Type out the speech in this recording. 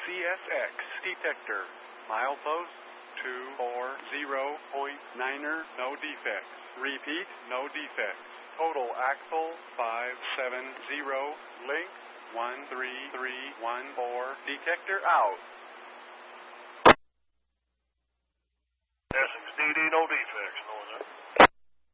CSX detector. Milepost 240.9er, no defects. Repeat, no defects. Total axle 570, length 13314. Detector out.